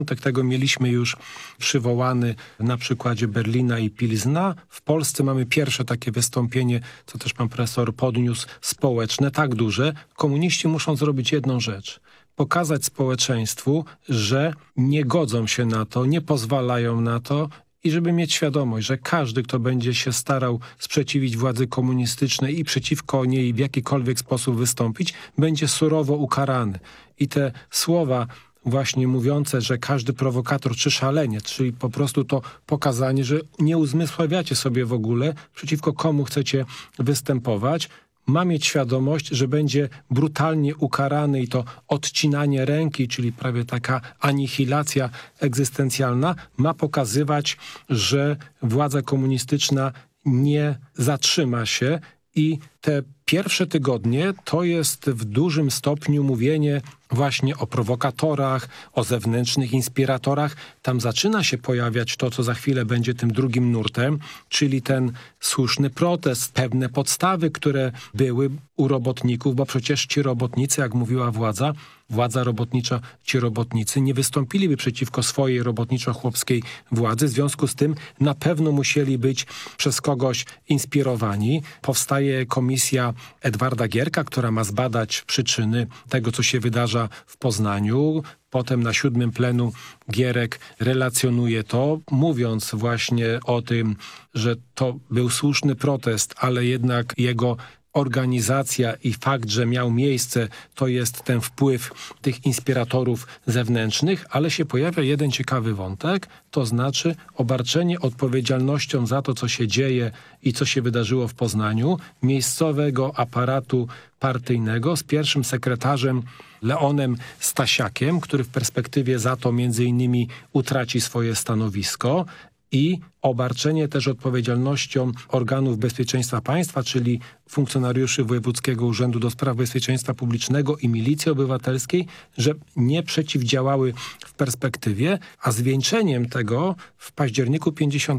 Tego mieliśmy już przywołany na przykładzie Berlina i Pilzna. W Polsce mamy pierwsze takie wystąpienie, co też pan profesor podniósł, społeczne, tak duże. Komuniści muszą zrobić jedną rzecz. Pokazać społeczeństwu, że nie godzą się na to, nie pozwalają na to i żeby mieć świadomość, że każdy, kto będzie się starał sprzeciwić władzy komunistycznej i przeciwko niej w jakikolwiek sposób wystąpić, będzie surowo ukarany. I te słowa właśnie mówiące, że każdy prowokator czy szaleniec, czyli po prostu to pokazanie, że nie uzmysławiacie sobie w ogóle, przeciwko komu chcecie występować, ma mieć świadomość, że będzie brutalnie ukarany i to odcinanie ręki, czyli prawie taka anihilacja egzystencjalna, ma pokazywać, że władza komunistyczna nie zatrzyma się i te pierwsze tygodnie to jest w dużym stopniu mówienie właśnie o prowokatorach, o zewnętrznych inspiratorach. Tam zaczyna się pojawiać to, co za chwilę będzie tym drugim nurtem, czyli ten słuszny protest, pewne podstawy, które były u robotników, bo przecież ci robotnicy, jak mówiła władza robotnicza, ci robotnicy nie wystąpiliby przeciwko swojej robotniczo-chłopskiej władzy. W związku z tym na pewno musieli być przez kogoś inspirowani. Powstaje komisja Edwarda Gierka, która ma zbadać przyczyny tego, co się wydarza w Poznaniu. Potem na 7. plenum Gierek relacjonuje to, mówiąc właśnie o tym, że to był słuszny protest, ale jednak jego organizacja i fakt, że miał miejsce, to jest ten wpływ tych inspiratorów zewnętrznych, ale się pojawia jeden ciekawy wątek, to znaczy obarczenie odpowiedzialnością za to, co się dzieje i co się wydarzyło w Poznaniu, miejscowego aparatu partyjnego z pierwszym sekretarzem Leonem Stasiakiem, który w perspektywie za to między innymi utraci swoje stanowisko, i obarczenie też odpowiedzialnością organów bezpieczeństwa państwa, czyli funkcjonariuszy Wojewódzkiego Urzędu do Spraw Bezpieczeństwa Publicznego i Milicji Obywatelskiej, że nie przeciwdziałały w perspektywie, a zwieńczeniem tego w październiku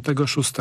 56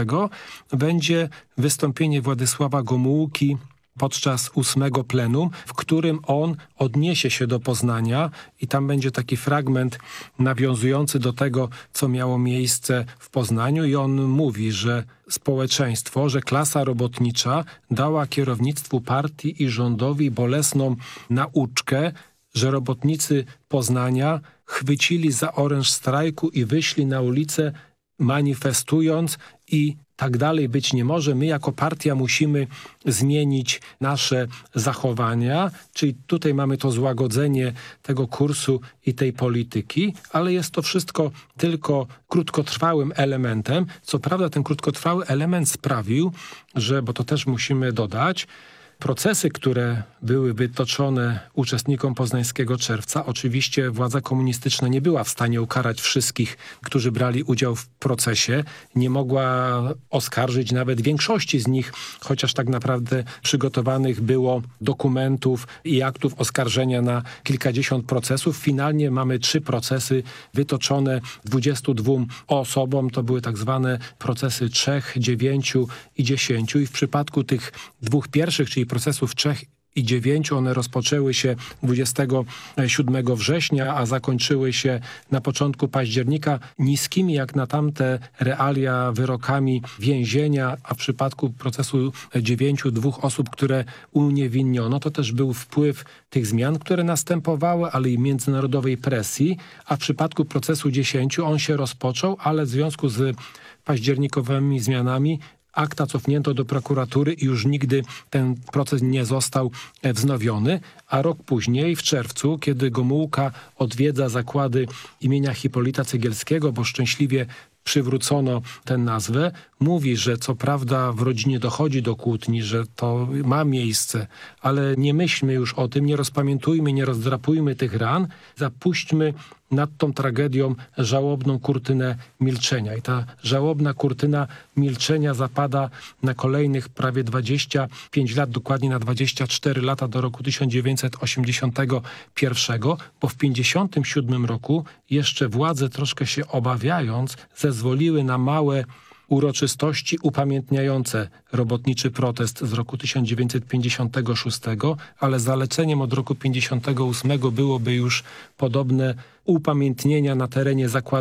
będzie wystąpienie Władysława Gomułki podczas 8. plenum, w którym on odniesie się do Poznania i tam będzie taki fragment nawiązujący do tego, co miało miejsce w Poznaniu i on mówi, że społeczeństwo, że klasa robotnicza dała kierownictwu partii i rządowi bolesną nauczkę, że robotnicy Poznania chwycili za oręż strajku i wyszli na ulicę manifestując i tak dalej być nie może. My jako partia musimy zmienić nasze zachowania, czyli tutaj mamy to złagodzenie tego kursu i tej polityki, ale jest to wszystko tylko krótkotrwałym elementem. Co prawda ten krótkotrwały element sprawił, że, bo to też musimy dodać, procesy, które były wytoczone uczestnikom Poznańskiego Czerwca, oczywiście władza komunistyczna nie była w stanie ukarać wszystkich, którzy brali udział w procesie. Nie mogła oskarżyć nawet większości z nich, chociaż tak naprawdę przygotowanych było dokumentów i aktów oskarżenia na kilkadziesiąt procesów. Finalnie mamy 3 procesy wytoczone 22 osobom. To były tak zwane procesy 3, 9 i 10. I w przypadku tych 2 pierwszych, czyli procesów 3 i 9, one rozpoczęły się 27 września, a zakończyły się na początku października niskimi jak na tamte realia wyrokami więzienia, a w przypadku procesu 9 2 osób, które uniewinniono, to też był wpływ tych zmian, które następowały, ale i międzynarodowej presji, a w przypadku procesu 10 on się rozpoczął, ale w związku z październikowymi zmianami akta cofnięto do prokuratury i już nigdy ten proces nie został wznowiony, a rok później, w czerwcu, kiedy Gomułka odwiedza zakłady imienia Hipolita Cegielskiego, bo szczęśliwie przywrócono tę nazwę, mówi, że co prawda w rodzinie dochodzi do kłótni, że to ma miejsce, ale nie myślmy już o tym, nie rozpamiętujmy, nie rozdrapujmy tych ran, zapuśćmy nad tą tragedią żałobną kurtynę milczenia. I ta żałobna kurtyna milczenia zapada na kolejnych prawie 25 lat, dokładnie na 24 lata do roku 1981, bo w 1957 roku jeszcze władze troszkę się obawiając zezwoliły na małe uroczystości upamiętniające robotniczy protest z roku 1956, ale zaleceniem od roku 1958 byłoby już podobne upamiętnienia na terenie zakładu